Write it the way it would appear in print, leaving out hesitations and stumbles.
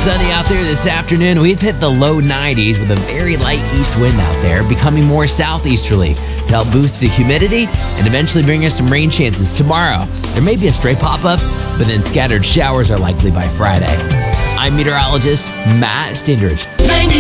Sunny out there this afternoon. We've hit the low 90s with a very light east wind out there, becoming more southeasterly to help boost the humidity and eventually bring us some rain chances tomorrow. There may be a stray pop-up, but then scattered showers are likely by Friday. I'm meteorologist Matt Stindridge. 90